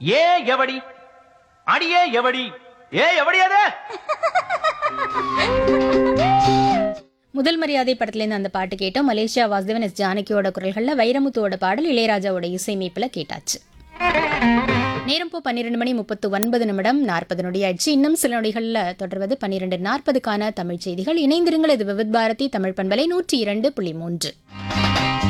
ஏ எவடி அடியே எவடி ஏ எவடி அது முதல் மரியாதை படத்துலேருந்து அந்த பாட்டு கேட்டோம். மலேசியா வாசுதேவன் எஸ் ஜானகியோட குரல்களில் வைரமுத்துவோட பாடல் இளையராஜாவோட இசையமைப்பில் கேட்டாச்சு. நேரம் இப்போ 12:39 40 நொடி ஆயிடுச்சு. இன்னும் சில நொடிகளில் தொடர்வது 12:40க்கான தமிழ் செய்திகள். இணைந்திருங்கள். இது விவித் பாரதி தமிழ் பண்பலை 102.3.